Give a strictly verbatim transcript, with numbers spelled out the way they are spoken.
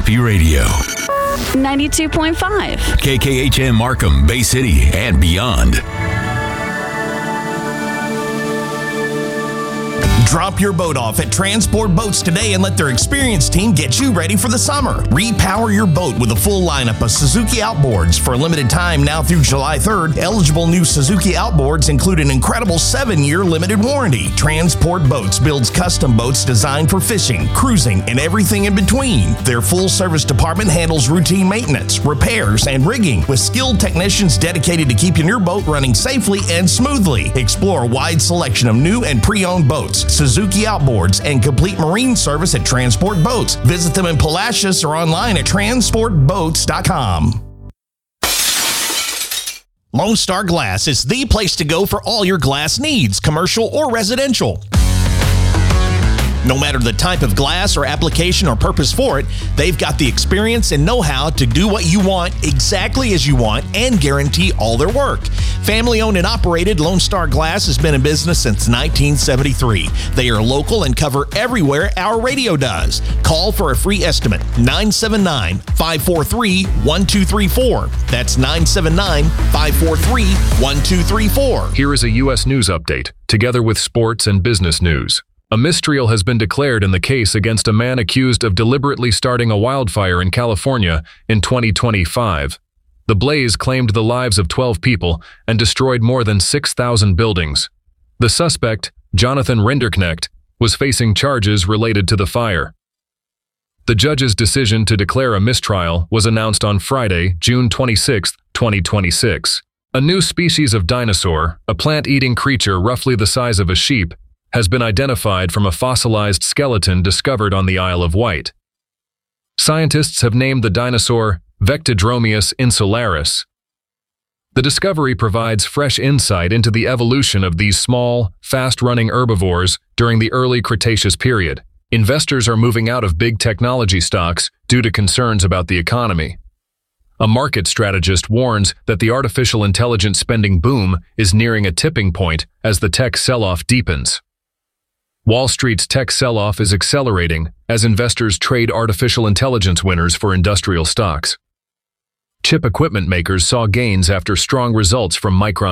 Happy Radio. ninety-two point five. K K H M Markham, Bay City, and beyond. Drop your boat off at Transport Boats today and let their experienced team get you ready for the summer. Repower your boat with a full lineup of Suzuki outboards. For a limited time now through July third, eligible new Suzuki outboards include an incredible seven-year limited warranty. Transport Boats builds custom boats designed for fishing, cruising, and everything in between. Their full-service department handles routine maintenance, repairs, and rigging with skilled technicians dedicated to keeping your boat running safely and smoothly. Explore a wide selection of new and pre-owned boats, Suzuki outboards, and complete marine service at Transport Boats. Visit them in Palacios or online at transport boats dot com. Lone Star Glass is the place to go for all your glass needs, commercial or residential. No matter the type of glass or application or purpose for it, they've got the experience and know-how to do what you want exactly as you want and guarantee all their work. Family-owned and operated, Lone Star Glass has been in business since nineteen seventy-three. They are local and cover everywhere our radio does. Call for a free estimate, nine seven nine, five four three, one two three four. That's nine seven nine, five four three, one two three four. Here is a U S news update, together with sports and business news. A mistrial has been declared in the case against a man accused of deliberately starting a wildfire in California in twenty twenty-five. The blaze claimed the lives of twelve people and destroyed more than six thousand buildings. The suspect, Jonathan Rinderknecht, was facing charges related to the fire. The judge's decision to declare a mistrial was announced on Friday, June twenty-sixth, twenty twenty-six. A new species of dinosaur, a plant-eating creature roughly the size of a sheep, has been identified from a fossilized skeleton discovered on the Isle of Wight. Scientists have named the dinosaur Vectodromius insularis. The discovery provides fresh insight into the evolution of these small, fast-running herbivores during the early Cretaceous period. Investors are moving out of big technology stocks due to concerns about the economy. A market strategist warns that the artificial intelligence spending boom is nearing a tipping point as the tech sell-off deepens. Wall Street's tech sell-off is accelerating as investors trade artificial intelligence winners for industrial stocks. Chip equipment makers saw gains after strong results from Micron